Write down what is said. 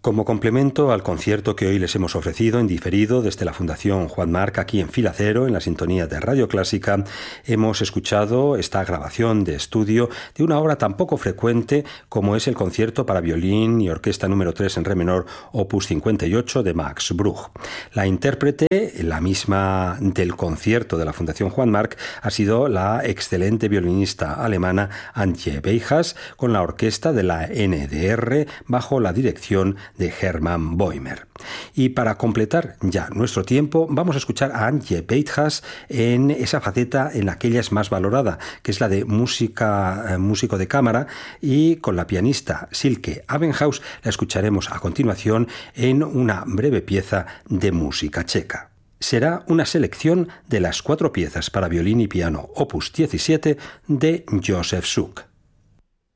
Como complemento al concierto que hoy les hemos ofrecido en diferido desde la Fundación Juan Marc aquí en Fila Cero, en la sintonía de Radio Clásica, hemos escuchado esta grabación de estudio de una obra tan poco frecuente como es el concierto para violín y orquesta número 3 en re menor, opus 58 de Max Bruch. La intérprete, la misma del concierto de la Fundación Juan Marc, ha sido la excelente violinista alemana Antje Weichas, con la orquesta de la NDR bajo la dirección de Hermann Bäumer. Y para completar ya nuestro tiempo, vamos a escuchar a Antje Weichas en esa faceta en la que ella es más valorada, que es la de músico de cámara, y con la pianista Silke Abenhaus la escucharemos a continuación en una breve pieza de música checa. Será una selección de las 4 piezas para violín y piano opus 17 de Josef Suk.